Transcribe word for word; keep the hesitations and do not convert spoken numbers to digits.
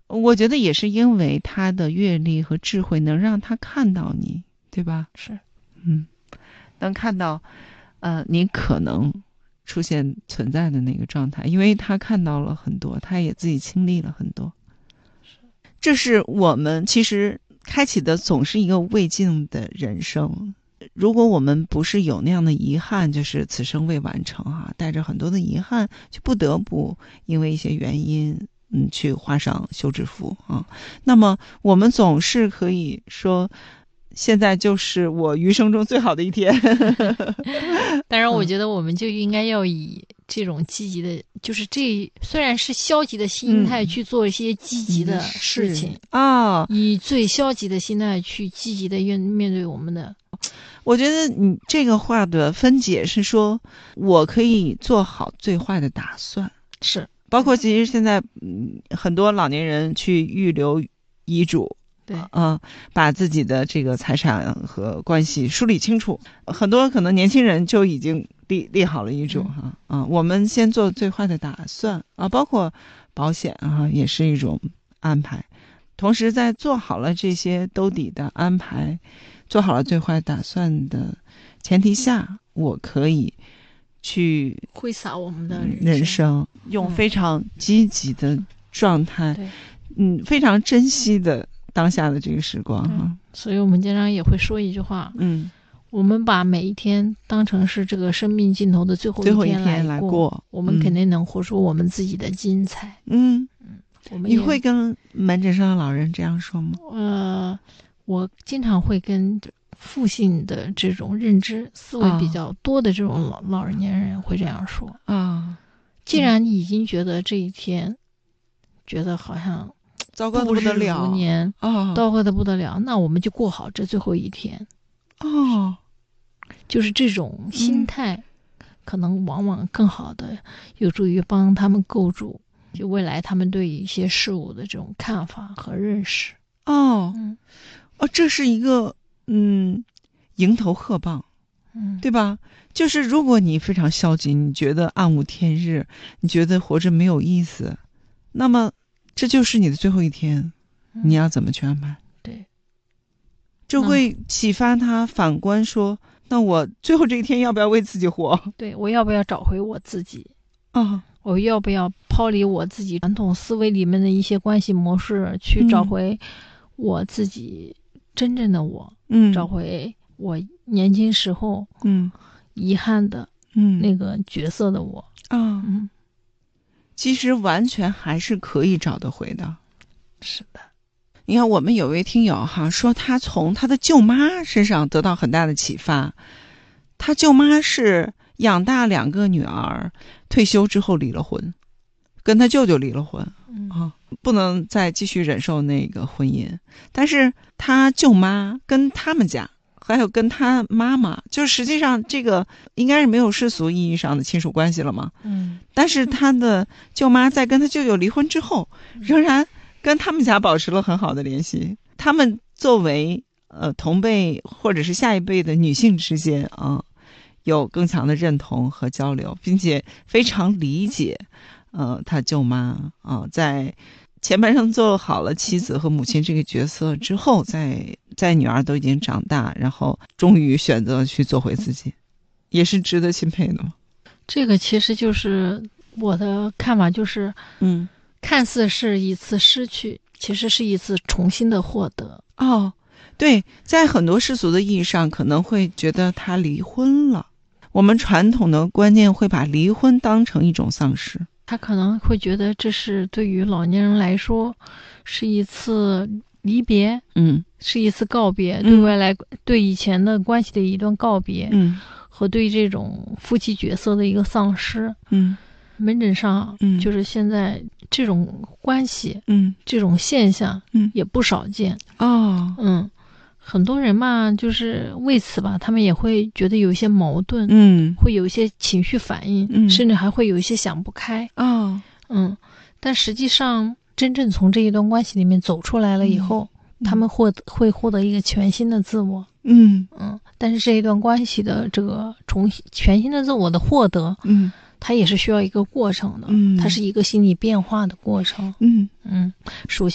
我觉得也是因为他的阅历和智慧能让他看到你，对吧？ 是， 嗯，能看到呃你可能出现存在的那个状态，因为他看到了很多，他也自己经历了很多。这是我们其实开启的总是一个未尽的人生，如果我们不是有那样的遗憾，就是此生未完成啊，带着很多的遗憾，就不得不因为一些原因嗯，去画上休止符啊。那么我们总是可以说现在就是我余生中最好的一天。 当然我觉得我们就应该要以这种积极的，就是这虽然是消极的心态去做一些积极的事情啊、嗯， 以最消极的心态去积极的面面对我们的。 我觉得你这个话的分解是说我可以做好最坏的打算， 是包括其实现在嗯很多老年人去预留遗嘱， 对啊、呃，把自己的这个财产和关系梳理清楚，很多可能年轻人就已经立立好了遗嘱哈、嗯、啊，我们先做最坏的打算啊，包括保险啊也是一种安排，同时在做好了这些兜底的安排，做好了最坏打算的前提下，我可以去挥洒我们的人生，人生用非常积极的状态，嗯，非常珍惜的当下的这个时光哈。 所以我们经常也会说一句话， 嗯， 我们把每一天当成是这个生命尽头的最后最后一天天来过， 我们肯定能活出我们自己的精彩。 嗯嗯，我们你会跟门诊上的老人这样说吗？ 呃，我经常会跟父性的这种认知思维比较多的这种老、哦、老人年人会这样说啊、哦。 既然你已经觉得这一天、嗯、觉得好像糟糕的不得了， 度日如年， 哦， 糟糕的不得了，那我们就过好这最后一天。 哦， 就是这种心态、嗯、可能往往更好的有助于帮他们构筑就未来他们对一些事物的这种看法和认识。 哦， 嗯， 哦，这是一个嗯迎头鹤棒， 嗯， 对吧？就是如果你非常消极，你觉得暗无天日，你觉得活着没有意思，那么这就是你的最后一天， 嗯、 你要怎么去安排？ 对， 就会启发他反观说，那我最后这一天要不要为自己活？ 对，我要不要找回我自己啊、哦？ 我要不要抛离我自己传统思维里面的一些关系模式，去找回我自己真正的我， 嗯， 找回我年轻时候嗯遗憾的嗯那个角色的我啊、 哦、嗯， 其实完全还是可以找得回的。 是的， 你看我们有位听友哈说他从他的舅妈身上得到很大的启发，他舅妈是养大两个女儿，退休之后离了婚，跟他舅舅离了婚、 嗯、 啊，不能再继续忍受那个婚姻，但是他舅妈跟他们家还有跟他妈妈，就实际上这个应该是没有世俗意义上的亲属关系了嘛， 嗯， 但是他的舅妈在跟他舅舅离婚之后，仍然跟他们家保持了很好的联系。他们作为呃同辈或者是下一辈的女性之间啊，有更强的认同和交流，并且非常理解呃他舅妈啊，在前半生做好了妻子和母亲这个角色之后，在在女儿都已经长大，然后终于选择去做回自己，也是值得钦佩的嘛。 这个其实就是我的看法，就是嗯， 看似是一次失去，其实是一次重新的获得。 哦，对，在很多世俗的意义上可能会觉得他离婚了，我们传统的观念会把离婚当成一种丧失， 他可能会觉得这是对于老年人来说是一次离别， 嗯， 是一次告别， 嗯、 对未来对以前的关系的一段告别， 嗯， 和对这种夫妻角色的一个丧失。 嗯， 门诊上， 嗯， 就是现在这种关系， 嗯， 这种现象， 嗯， 也不少见。 哦， 嗯，很多人嘛，就是为此吧，他们也会觉得有一些矛盾， 嗯， 会有一些情绪反应， 嗯， 甚至还会有一些想不开。 哦， 嗯，但实际上，真正从这一段关系里面走出来了以后， 嗯、 他们获得会获得一个全新的自我。 嗯嗯，但是这一段关系的这个重全新的自我的获得， 嗯， 它也是需要一个过程的， 嗯， 它是一个心理变化的过程。 嗯嗯，首先。